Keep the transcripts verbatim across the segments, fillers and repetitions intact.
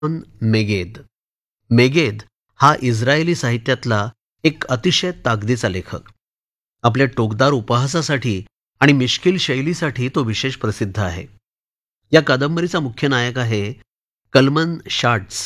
मेगेद. मेगेद हा इस्रायली साहित्यातला एक अतिशय ताकदीचा लेखक. आपल्या टोकदार उपहासासाठी आणि मिश्किल शैलीसाठी तो विशेष प्रसिद्ध आहे. या कादंबरीचा मुख्य नायक आहे कलमन शाट्स.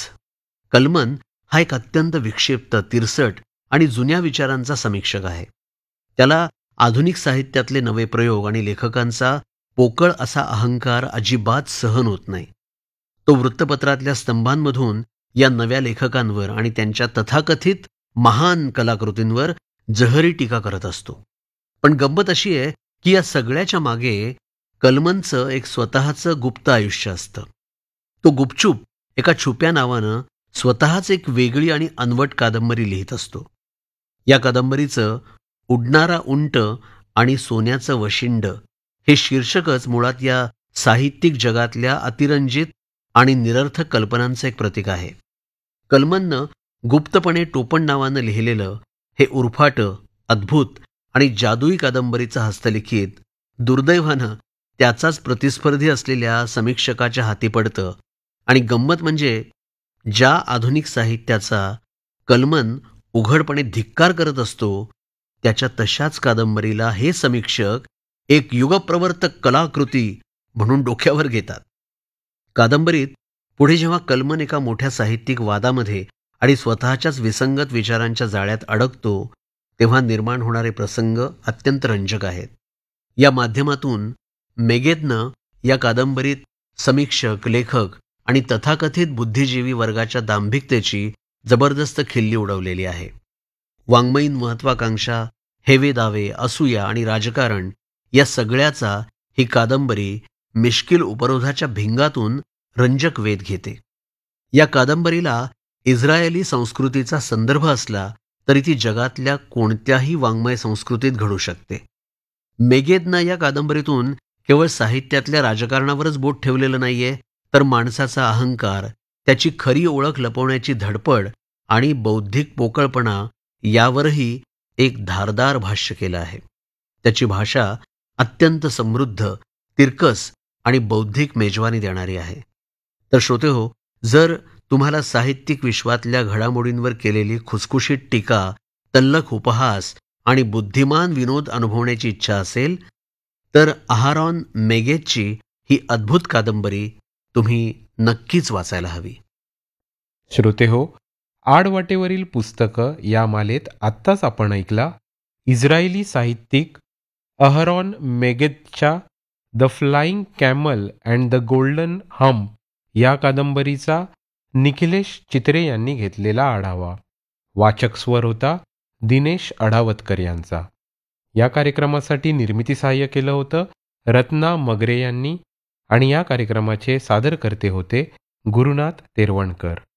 कलमन हा एक अत्यंत विक्षिप्त, तिरसट आणि जुन्या विचारांचा समीक्षक आहे. त्याला आधुनिक साहित्यातले नवे प्रयोग आणि लेखकांचा पोकळ असा अहंकार अजिबात सहन होत नाही. तो वृत्तपत्रातल्या स्तंभांमधून या नव्या लेखकांवर आणि त्यांच्या तथाकथित महान कलाकृतींवर जहरी टीका करत असतो. पण गंमत अशी आहे की या सगळ्याच्या मागे कलमनचं एक स्वतःचं गुप्त आयुष्य असतं. तो गुपचूप एका छुप्या नावानं स्वतःच एक वेगळी आणि अनवट कादंबरी लिहित असतो. या कादंबरीचं उडणारा उंट आणि सोन्याचं वशिंड हे शीर्षकच मुळात या साहित्यिक जगातल्या अतिरंजित आणि निरर्थक कल्पनांचं एक प्रतीक आहे. कलमननं गुप्तपणे टोपण नावानं लिहिलेलं हे उरफाटं, अद्भुत आणि जादुई कादंबरीचं हस्तलिखित दुर्दैवानं त्याचाच प्रतिस्पर्धी असलेल्या समीक्षकाच्या हाती पडतं. आणि गंमत म्हणजे ज्या आधुनिक साहित्याचा कलमन उघडपणे धिक्कार करत असतो, त्याच्या तशाच कादंबरीला हे समीक्षक एक युगप्रवर्तक कलाकृती म्हणून डोक्यावर घेतात. कादंबरीत पुढे जेव्हा कलमन एका मोठ्या साहित्यिक वादामध्ये आणि स्वतःच्याच विसंगत विचारांच्या जाळ्यात अडकतो, तेव्हा निर्माण होणारे प्रसंग अत्यंत रंजक आहेत. या माध्यमातून मेगेदनं या कादंबरीत समीक्षक, लेखक आणि तथाकथित बुद्धिजीवी वर्गाच्या दांभिकतेची जबरदस्त खिल्ली उडवलेली आहे. वाङ्मयीन महत्वाकांक्षा, हेवे दावे, असूया आणि राजकारण या सगळ्याचा ही कादंबरी मिश्किल उपरोधाच्या भिंगातून रंजक वेध घेते. या कादंबरीला इस्रायली संस्कृतीचा संदर्भ असला तरी ती जगातल्या कोणत्याही वाङ्मय संस्कृतीत घडू शकते. मेगेदनं या कादंबरीतून केवळ साहित्यातल्या राजकारणावरच बोट ठेवलेलं नाहीये, तर माणसाचा अहंकार, त्याची खरी ओळख लपवण्याची धडपड आणि बौद्धिक पोकळपणा यावरही एक धारदार भाष्य केलं आहे. त्याची भाषा अत्यंत समृद्ध, तिरकस आणि बौद्धिक मेजवानी देणारी आहे. तर श्रोतेहो, जर तुम्हाला साहित्यिक विश्वातल्या घडामोडींवर केलेली खुसखुशीत टीका, तल्लख उपहास आणि बुद्धिमान विनोद अनुभवण्याची इच्छा असेल, तर अहारॉन मेगेदची ही अद्भुत कादंबरी तुम्ही नक्कीच वाचायला हवी. श्रोते हो, आडवाटेवरील पुस्तकं या मालेत आत्ताच आपण ऐकला इस्रायली साहित्यिक अहरॉन मेगेदच्या the flying camel and the golden hump या कादंबरीचा निखिलेश चित्रे यांनी घेतलेला आढावा. वाचक स्वर होता दिनेश अढावतकर यांचा. या कार्यक्रमासाठी निर्मिती सहाय्य केलं होतं रत्ना मगरे यांनी आणि या कार्यक्रमाचे सादरकर्ते होते गुरुनाथ तेरवणकर.